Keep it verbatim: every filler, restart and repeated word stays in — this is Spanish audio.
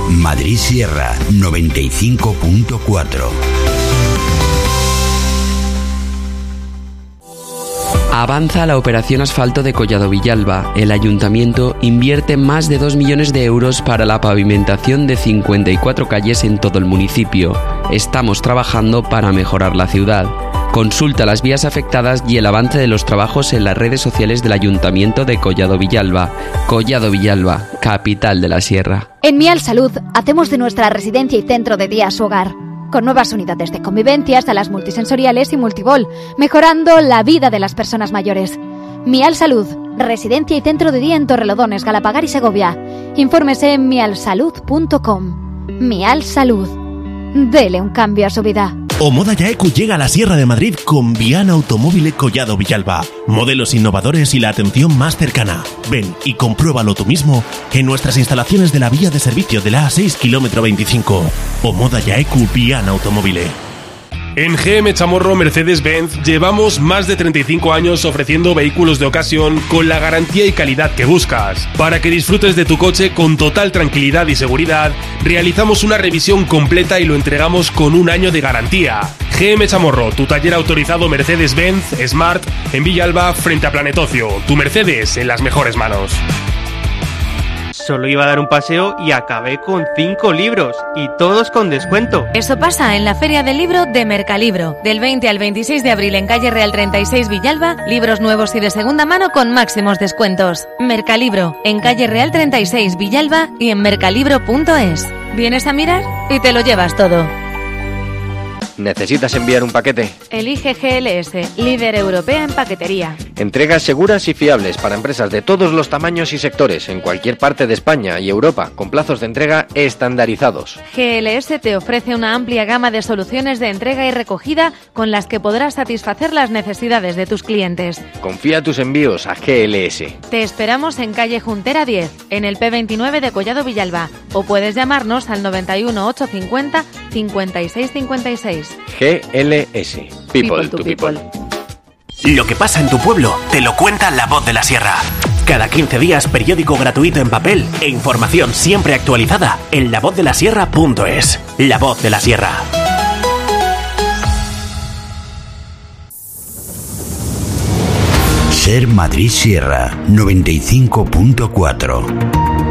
Madrid Sierra noventa y cinco punto cuatro. Avanza la operación asfalto de Collado Villalba. El ayuntamiento invierte más de dos millones de euros para la pavimentación de cincuenta y cuatro calles en todo el municipio. Estamos trabajando para mejorar la ciudad. Consulta las vías afectadas y el avance de los trabajos en las redes sociales del Ayuntamiento de Collado Villalba. Collado Villalba, capital de la Sierra. En Mial Salud hacemos de nuestra residencia y centro de día su hogar, con nuevas unidades de convivencia, salas multisensoriales y multibol, mejorando la vida de las personas mayores. Mial Salud, residencia y centro de día en Torrelodones, Galapagar y Segovia. Infórmese en mial salud punto com. Mial Salud. Dele un cambio a su vida. Omoda Yaecu llega a la Sierra de Madrid con Viana Automóvil Collado Villalba. Modelos innovadores y la atención más cercana. Ven y compruébalo tú mismo en nuestras instalaciones de la vía de servicio de la A seis, kilómetro veinticinco. Omoda Yaecu Viana Automóvil. En G M Chamorro Mercedes-Benz llevamos más de treinta y cinco años ofreciendo vehículos de ocasión con la garantía y calidad que buscas. Para que disfrutes de tu coche con total tranquilidad y seguridad, realizamos una revisión completa y lo entregamos con un año de garantía. G M Chamorro, tu taller autorizado Mercedes-Benz Smart en Villalba frente a Planetocio. Tu Mercedes en las mejores manos. Solo iba a dar un paseo y acabé con cinco libros, y todos con descuento. Eso pasa en la Feria del Libro de Mercalibro. Del veinte al veintiséis de abril en calle Real treinta y seis Villalba, libros nuevos y de segunda mano con máximos descuentos. Mercalibro, en calle Real treinta y seis Villalba y en mercalibro punto es. Vienes a mirar y te lo llevas todo. ¿Necesitas enviar un paquete? Elige G L S, líder europea en paquetería. Entregas seguras y fiables para empresas de todos los tamaños y sectores en cualquier parte de España y Europa, con plazos de entrega estandarizados. G L S te ofrece una amplia gama de soluciones de entrega y recogida con las que podrás satisfacer las necesidades de tus clientes. Confía tus envíos a G L S. Te esperamos en calle Juntera diez, en el P veintinueve de Collado Villalba, o puedes llamarnos al noventa y uno, ochocientos cincuenta, cincuenta y seis cincuenta y seis. G L S. People, people to people. people. Lo que pasa en tu pueblo te lo cuenta La Voz de la Sierra. Cada quince días, periódico gratuito en papel e información siempre actualizada en la voz de la sierra punto es. La Voz de la Sierra. Ser Madrid Sierra noventa y cinco punto cuatro.